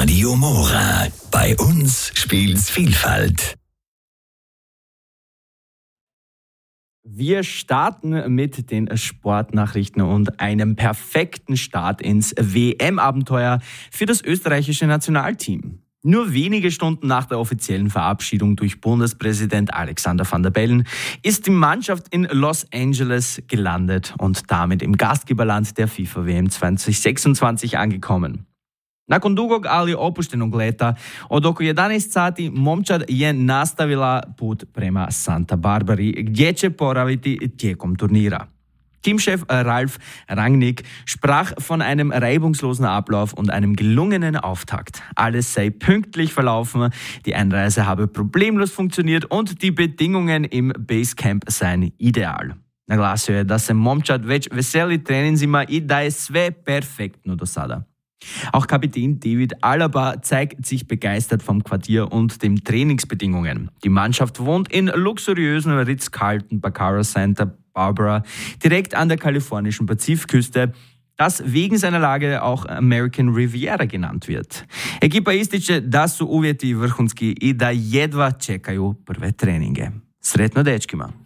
Radio Mora. Bei uns spielt's Vielfalt. Wir starten mit den Sportnachrichten und einem perfekten Start ins WM-Abenteuer für das österreichische Nationalteam. Nur wenige Stunden nach der offiziellen Verabschiedung durch Bundespräsident Alexander Van der Bellen ist die Mannschaft in Los Angeles gelandet und damit im Gastgeberland der FIFA-WM 2026 angekommen. Nakon dugog, ali opuštenog leta, od oko 11 sati momčad je nastavila put prema Santa Barbari, gdje će poraviti tijekom turnira. Teamchef Ralf Rangnick sprach von einem reibungslosen Ablauf und einem gelungenen Auftakt. Alles sei pünktlich verlaufen, die Einreise habe problemlos funktioniert und die Bedingungen im Basecamp seien ideal. Naglasio je da se momčad već veseli treninzima i da je sve perfektno do sada. Auch Kapitän David Alaba zeigt sich begeistert vom Quartier und den Trainingsbedingungen. Die Mannschaft wohnt in luxuriösen Ritz-Carlton Baccarat Santa Barbara, direkt an der kalifornischen Pazifikküste, das wegen seiner Lage auch American Riviera genannt wird. Ekipa ističe da su uvjeti vrhunski i da jedva čekaju prve treninge. Sretno dečkima!